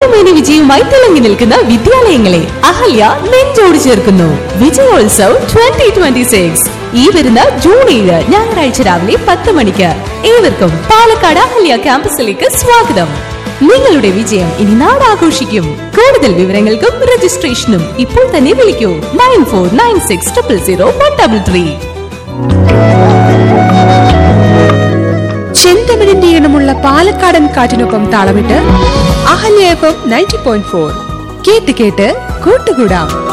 തിളക്കമേറിയ വിജയവുമായി തിളങ്ങി നിൽക്കുന്ന വിദ്യാലയങ്ങളെ അഹല്യ നെഞ്ചോട് ചേർക്കുന്നു. വിജയോത്സവ് 2026 ഈ വരുന്ന ജൂൺ 7 ഞായറാഴ്ച രാവിലെ 10 മണിക്ക്. ഏവർക്കും പാലക്കാട് അഹല്യ ക്യാമ്പസിലേക്ക് സ്വാഗതം. നിങ്ങളുടെ വിജയം ഇനി നാടാഘോഷിക്കും. കൂടുതൽ വിവരങ്ങൾക്കും രജിസ്ട്രേഷനും ഇപ്പോൾ തന്നെ വിളിക്കൂ 9496000133. ചെന്തമിഴിന്റെ ഈണമുള്ള പാലക്കാടൻ കാറ്റിനൊപ്പം താളമിട്ട് അഹല്യ FM 90.4 കേട്ട് കേട്ട് കൂട്ടുകൂടാം.